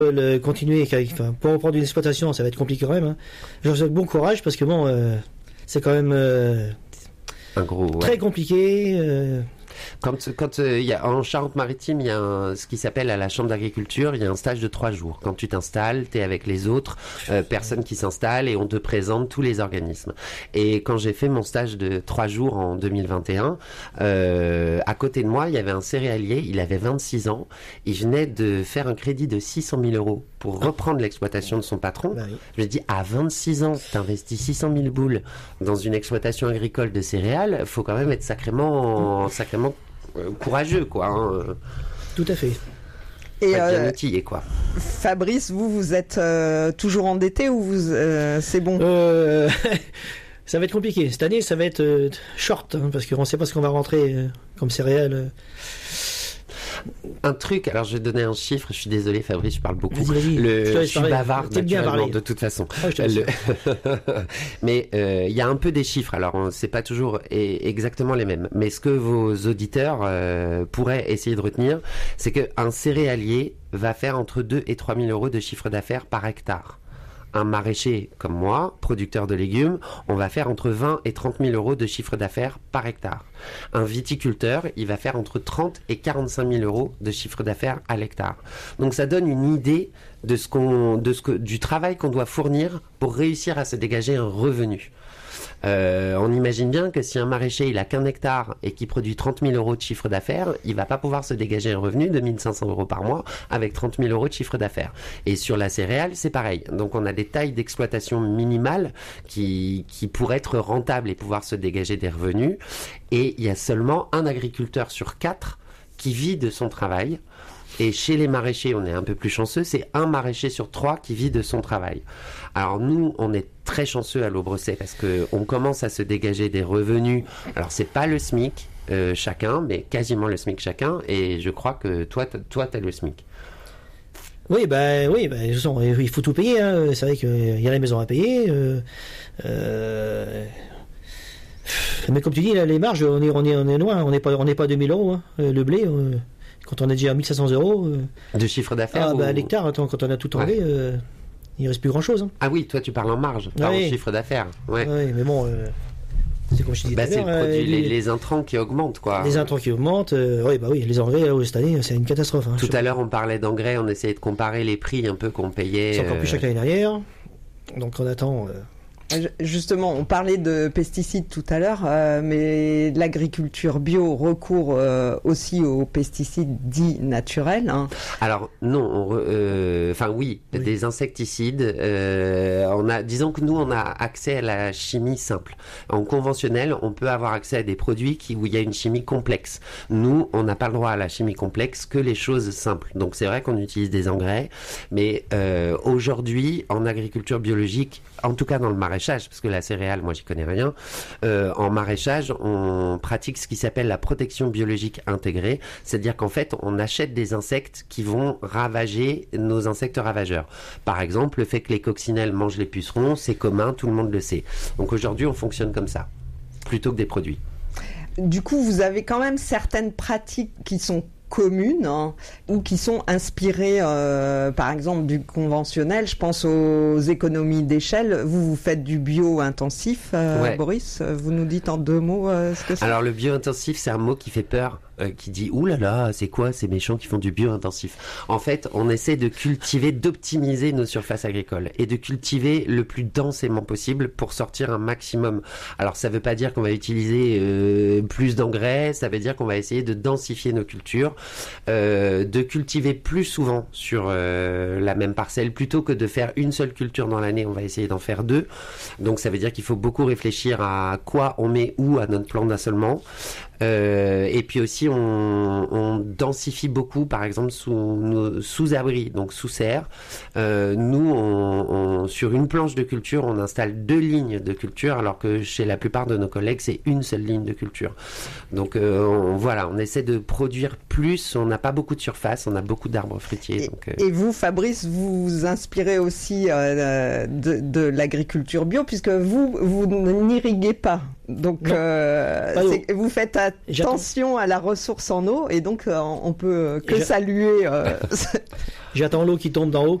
Continuer, enfin, pour reprendre une exploitation, ça va être compliqué quand même. Hein. Je leur souhaite bon courage parce que bon, c'est quand même un gros, très compliqué. Quand y a, en Charente-Maritime, il y a ce qui s'appelle à la Chambre d'agriculture, il y a un stage de 3 jours. Quand tu t'installes, tu es avec les autres personnes qui s'installent et on te présente tous les organismes. Et quand j'ai fait mon stage de 3 jours en 2021, à côté de moi, il y avait un céréalier, il avait 26 ans, il venait de faire un crédit de 600 000 euros pour reprendre l'exploitation de son patron. Bah oui. Je lui ai dit, à 26 ans, tu investis 600 000 boules dans une exploitation agricole de céréales, il faut quand même être sacrément courageux, quoi. Hein. Tout à fait. Et bien outillé, quoi. Fabrice, vous êtes toujours endetté ou c'est bon? Ça va être compliqué. Cette année, ça va être short, hein, parce qu'on ne sait pas ce qu'on va rentrer comme céréales. Un truc, alors je vais donner un chiffre, je suis désolé Fabrice, je parle beaucoup. Vas-y. Je suis bavard naturellement de toute façon. Mais il y a un peu des chiffres, alors c'est pas toujours exactement les mêmes. Mais ce que vos auditeurs pourraient essayer de retenir, c'est qu'un céréalier va faire entre 2 et 3 000 euros de chiffre d'affaires par hectare. Un maraîcher comme moi, producteur de légumes, on va faire entre 20 et 30 000 euros de chiffre d'affaires par hectare. Un viticulteur, il va faire entre 30 et 45 000 euros de chiffre d'affaires à l'hectare. Donc ça donne une idée du travail qu'on doit fournir pour réussir à se dégager un revenu. On imagine bien que si un maraîcher il a qu'un hectare et qui produit 30 000 euros de chiffre d'affaires, il va pas pouvoir se dégager un revenu de 1 500 euros par mois avec 30 000 euros de chiffre d'affaires. Et sur la céréale, c'est pareil. Donc on a des tailles d'exploitation minimales qui pourraient être rentables et pouvoir se dégager des revenus. Et il y a seulement un agriculteur sur 4 qui vit de son travail. Et chez les maraîchers, on est un peu plus chanceux, c'est un maraîcher sur 3 qui vit de son travail. Alors nous, on est très chanceux à l'Aubressais parce qu'on commence à se dégager des revenus. Alors c'est pas le SMIC chacun, mais quasiment le SMIC chacun. Et je crois que toi t'as le SMIC. Oui, de toute façon, il faut tout payer. Hein. C'est vrai qu'il y a la maison à payer. Mais comme tu dis, là, les marges, on est loin. On n'est pas à 2 000 euros. Hein. Le blé... Quand on est déjà à 1 500 euros... de chiffre d'affaires à l'hectare, attends, quand on a tout enlevé, il ne reste plus grand-chose. Hein. Ah oui, toi tu parles en marge, pas en chiffre d'affaires. Ouais. Oui, mais bon, c'est comme je disais tout à l'heure. C'est le produit, les intrants qui augmentent, quoi. Les intrants qui augmentent, les engrais, cette année, c'est une catastrophe. Hein, tout à l'heure, on parlait d'engrais, on essayait de comparer les prix un peu qu'on payait. C'est encore plus cher que l'année dernière, donc on attend... Justement, on parlait de pesticides tout à l'heure, mais l'agriculture bio recourt aussi aux pesticides dits naturels. Hein. Alors non, oui, des insecticides. Disons que nous, on a accès à la chimie simple. En conventionnel, on peut avoir accès à des produits où il y a une chimie complexe. Nous, on n'a pas le droit à la chimie complexe que les choses simples. Donc c'est vrai qu'on utilise des engrais, mais aujourd'hui, en agriculture biologique, en tout cas dans le maraîchage, parce que la céréale, moi j'y connais rien, en maraîchage, on pratique ce qui s'appelle la protection biologique intégrée, c'est-à-dire qu'en fait, on achète des insectes qui vont ravager nos insectes ravageurs. Par exemple, le fait que les coccinelles mangent les pucerons, c'est commun, tout le monde le sait. Donc aujourd'hui, on fonctionne comme ça, plutôt que des produits. Du coup, vous avez quand même certaines pratiques qui sont communes ou qui sont inspirées par exemple du conventionnel. Je pense aux économies d'échelle. Vous faites du bio-intensif, Boris. Vous nous dites en 2 mots ce que c'est? Alors le bio-intensif, c'est un mot qui fait peur, qui dit « Ouh là là, c'est quoi ces méchants qui font du bio-intensif ?» En fait, on essaie de cultiver, d'optimiser nos surfaces agricoles et de cultiver le plus densément possible pour sortir un maximum. Alors ça ne veut pas dire qu'on va utiliser plus d'engrais, ça veut dire qu'on va essayer de densifier nos cultures, de cultiver plus souvent sur la même parcelle, plutôt que de faire une seule culture dans l'année, on va essayer d'en faire 2. Donc ça veut dire qu'il faut beaucoup réfléchir à quoi on met où à notre plan d'assolement. Et puis aussi on densifie beaucoup, par exemple sous abri, donc sous serre. Nous sur une planche de culture on installe 2 lignes de culture, alors que chez la plupart de nos collègues c'est une seule ligne de culture. Donc on essaie de produire plus, on n'a pas beaucoup de surface, on a beaucoup d'arbres fruitiers. Et vous, Fabrice, vous vous inspirez aussi de l'agriculture bio, puisque vous n'irriguez pas. Donc vous faites attention à la ressource en eau, et donc on peut que saluer. J'attends l'eau qui tombe d'en haut